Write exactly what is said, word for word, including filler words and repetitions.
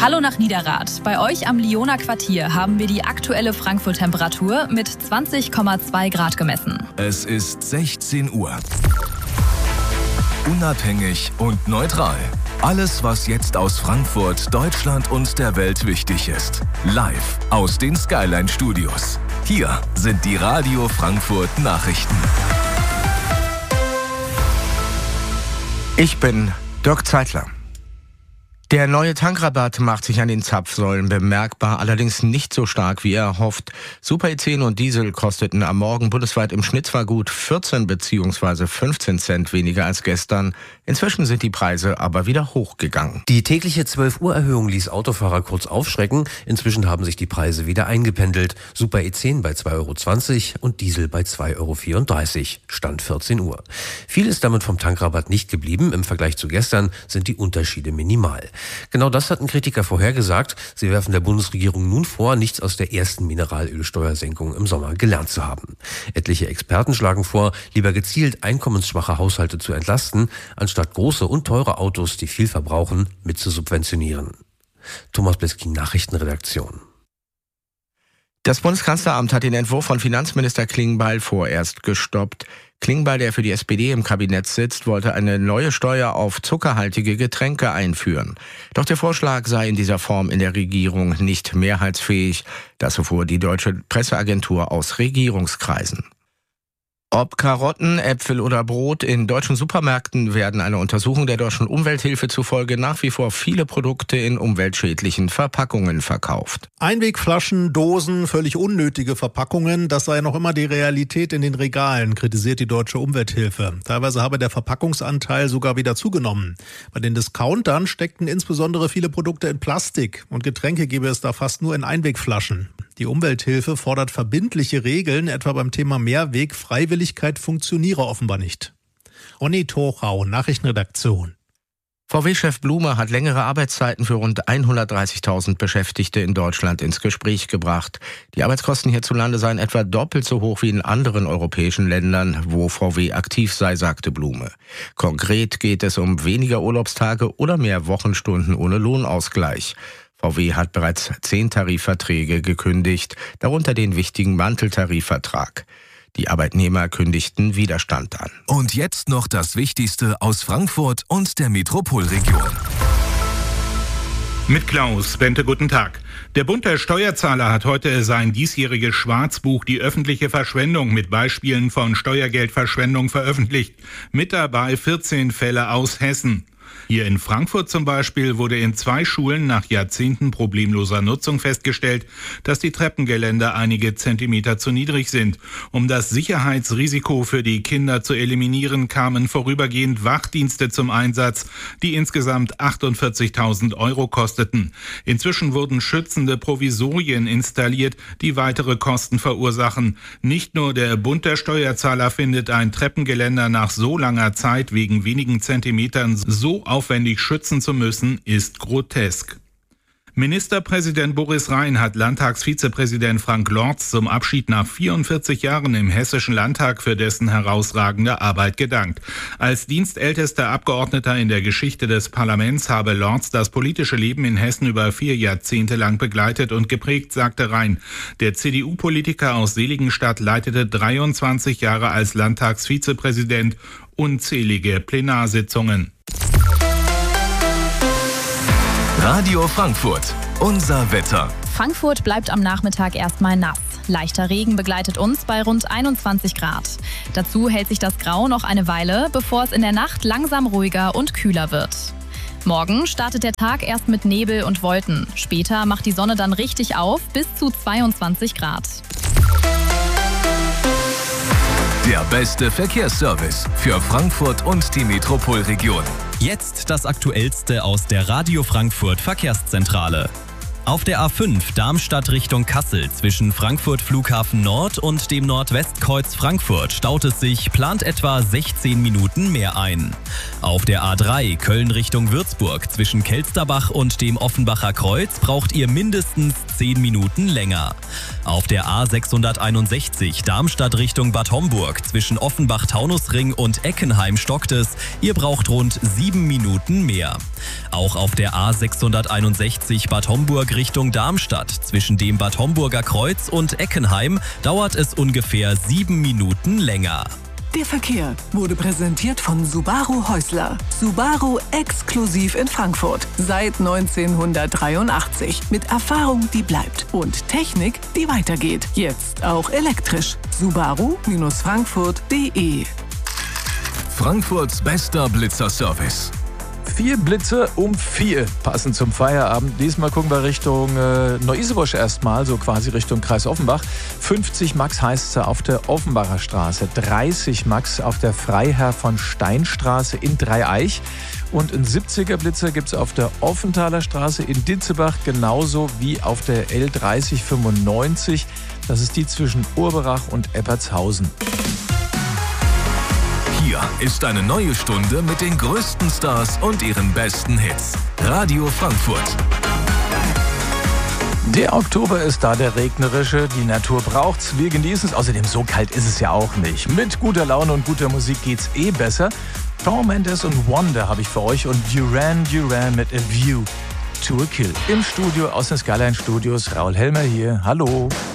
Hallo nach Niederrad. Bei euch am Lioner Quartier haben wir die aktuelle Frankfurt-Temperatur mit zwanzig Komma zwei Grad gemessen. Es ist sechzehn Uhr. Unabhängig und neutral. Alles, was jetzt aus Frankfurt, Deutschland und der Welt wichtig ist. Live aus den Skyline Studios. Hier sind die Radio Frankfurt Nachrichten. Ich bin Dirk Zeitler. Der neue Tankrabatt macht sich an den Zapfsäulen bemerkbar, allerdings nicht so stark, wie er hofft. Super E zehn und Diesel kosteten am Morgen bundesweit im Schnitt zwar gut vierzehn bzw. fünfzehn Cent weniger als gestern. Inzwischen sind die Preise aber wieder hochgegangen. Die tägliche zwölf Uhr Erhöhung ließ Autofahrer kurz aufschrecken. Inzwischen haben sich die Preise wieder eingependelt. Super E zehn bei zwei Euro zwanzig und Diesel bei zwei Euro vierunddreißig. Stand vierzehn Uhr. Viel ist damit vom Tankrabatt nicht geblieben. Im Vergleich zu gestern sind die Unterschiede minimal. Genau das hatten Kritiker vorhergesagt. Sie werfen der Bundesregierung nun vor, nichts aus der ersten Mineralölsteuersenkung im Sommer gelernt zu haben. Etliche Experten schlagen vor, lieber gezielt einkommensschwache Haushalte zu entlasten, anstatt große und teure Autos, die viel verbrauchen, mit zu subventionieren. Thomas Bliskin, Nachrichtenredaktion. Das Bundeskanzleramt hat den Entwurf von Finanzminister Klingbeil vorerst gestoppt. Klingbeil, der für die S P D im Kabinett sitzt, wollte eine neue Steuer auf zuckerhaltige Getränke einführen. Doch der Vorschlag sei in dieser Form in der Regierung nicht mehrheitsfähig. Das erfuhr die deutsche Presseagentur aus Regierungskreisen. Ob Karotten, Äpfel oder Brot, in deutschen Supermärkten werden einer Untersuchung der deutschen Umwelthilfe zufolge nach wie vor viele Produkte in umweltschädlichen Verpackungen verkauft. Einwegflaschen, Dosen, völlig unnötige Verpackungen, das sei noch immer die Realität in den Regalen, kritisiert die deutsche Umwelthilfe. Teilweise habe der Verpackungsanteil sogar wieder zugenommen. Bei den Discountern steckten insbesondere viele Produkte in Plastik und Getränke gäbe es da fast nur in Einwegflaschen. Die Umwelthilfe fordert verbindliche Regeln, etwa beim Thema Mehrweg. Freiwilligkeit funktioniere offenbar nicht. Ronny Torchau, Nachrichtenredaktion. V W-Chef Blume hat längere Arbeitszeiten für rund hundertdreißigtausend Beschäftigte in Deutschland ins Gespräch gebracht. Die Arbeitskosten hierzulande seien etwa doppelt so hoch wie in anderen europäischen Ländern, wo V W aktiv sei, sagte Blume. Konkret geht es um weniger Urlaubstage oder mehr Wochenstunden ohne Lohnausgleich. V W hat bereits zehn Tarifverträge gekündigt, darunter den wichtigen Manteltarifvertrag. Die Arbeitnehmer kündigten Widerstand an. Und jetzt noch das Wichtigste aus Frankfurt und der Metropolregion. Mit Klaus Bente, guten Tag. Der Bund der Steuerzahler hat heute sein diesjähriges Schwarzbuch Die öffentliche Verschwendung mit Beispielen von Steuergeldverschwendung veröffentlicht. Mit dabei vierzehn Fälle aus Hessen. Hier in Frankfurt zum Beispiel wurde in zwei Schulen nach Jahrzehnten problemloser Nutzung festgestellt, dass die Treppengeländer einige Zentimeter zu niedrig sind. Um das Sicherheitsrisiko für die Kinder zu eliminieren, kamen vorübergehend Wachdienste zum Einsatz, die insgesamt achtundvierzigtausend Euro kosteten. Inzwischen wurden schützende Provisorien installiert, die weitere Kosten verursachen. Nicht nur der Bund der Steuerzahler findet ein Treppengeländer nach so langer Zeit wegen wenigen Zentimetern so aufwendig schützen zu müssen, ist grotesk. Ministerpräsident Boris Rhein hat Landtagsvizepräsident Frank Lorz zum Abschied nach vierundvierzig Jahren im Hessischen Landtag für dessen herausragende Arbeit gedankt. Als dienstältester Abgeordneter in der Geschichte des Parlaments habe Lorz das politische Leben in Hessen über vier Jahrzehnte lang begleitet und geprägt, sagte Rhein. Der C D U-Politiker aus Seligenstadt leitete dreiundzwanzig Jahre als Landtagsvizepräsident unzählige Plenarsitzungen. Radio Frankfurt, unser Wetter. Frankfurt bleibt am Nachmittag erstmal nass. Leichter Regen begleitet uns bei rund einundzwanzig Grad. Dazu hält sich das Grau noch eine Weile, bevor es in der Nacht langsam ruhiger und kühler wird. Morgen startet der Tag erst mit Nebel und Wolken. Später macht die Sonne dann richtig auf, bis zu zweiundzwanzig Grad. Der beste Verkehrsservice für Frankfurt und die Metropolregion. Jetzt das Aktuellste aus der Radio Frankfurt Verkehrszentrale. Auf der A fünf Darmstadt Richtung Kassel zwischen Frankfurt Flughafen Nord und dem Nordwestkreuz Frankfurt staut es sich, plant etwa sechzehn Minuten mehr ein. Auf der A drei Köln Richtung Würzburg zwischen Kelsterbach und dem Offenbacher Kreuz braucht ihr mindestens zehn Minuten länger. Auf der A sechshunderteinundsechzig Darmstadt Richtung Bad Homburg zwischen Offenbach-Taunusring und Eckenheim stockt es, ihr braucht rund sieben Minuten mehr. Auch auf der A sechshunderteinundsechzig Bad Homburg Richtung Darmstadt zwischen dem Bad Homburger Kreuz und Eckenheim dauert es ungefähr sieben Minuten länger. Der Verkehr wurde präsentiert von Subaru Häusler. Subaru exklusiv in Frankfurt. Seit neunzehnhundertdreiundachtzig. Mit Erfahrung, die bleibt. Und Technik, die weitergeht. Jetzt auch elektrisch. Subaru Frankfurt punkt de. Frankfurts bester Blitzerservice. Vier Blitze um vier, passend zum Feierabend. Diesmal gucken wir Richtung äh, Neu-Isenburg erstmal, so quasi Richtung Kreis Offenbach. fünfzig Max heißt es auf der Offenbacher Straße, dreißig Max auf der Freiherr von Stein Straße in Dreieich. Und einen siebziger Blitzer gibt es auf der Offenthaler Straße in Ditzebach, genauso wie auf der L dreißig fünfundneunzig. Das ist die zwischen Urberach und Eppertshausen. Hier ist eine neue Stunde mit den größten Stars und ihren besten Hits. Radio Frankfurt. Der Oktober ist da, der regnerische. Die Natur braucht's. Wir genießen es. Außerdem, so kalt ist es ja auch nicht. Mit guter Laune und guter Musik geht's eh besser. Shawn Mendes und Wonder habe ich für euch und Duran Duran mit A View to a Kill. Im Studio aus den Skyline Studios. Raul Helmer hier. Hallo.